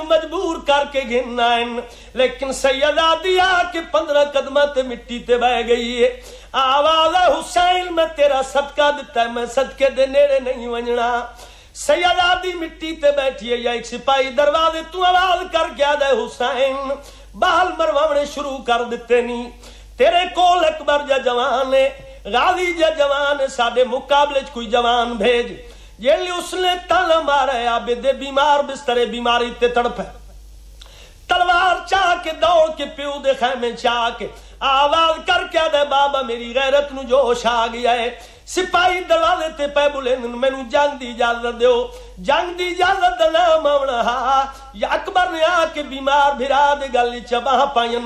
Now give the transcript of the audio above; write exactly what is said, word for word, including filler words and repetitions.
मजबूर करके गिनना है, लेकिन सैयदा दिया कि पंद्रह कदम ते मिट्टी ते बह गई है। आवाज हुसैन मैं तेरा सदका दिता है, मैं सदके दे नेड़े नहीं वंजना। सैयदा दी मिट्टी ते बैठी है, या एक सिपाही दरवाजे तू आवाज कर क्या दे हुसैन बाल मरवाने शुरू कर दिते नी। तेरे कोल अकबर जा जवान है, गाजी जा जवान है, साडे मुकाबले च कोई जवान भेज। जेली उसने ताना मारे आबिदे बीमार बिस्तरे बीमारी ते तड़पे, तलवार चाह के दौड़ के प्यू दे खैमे चाह के आवाज कर क्या दे बाबा मेरी गैरत नु जोश आ गया है। सिपाही दरवाजे ते पै बोले मैनू जंग दी इजाजत दो। जंग दी इजाजत दा नाम आवना हा या अकबर ने आके बीमार भिरा दे गल च बाह पायन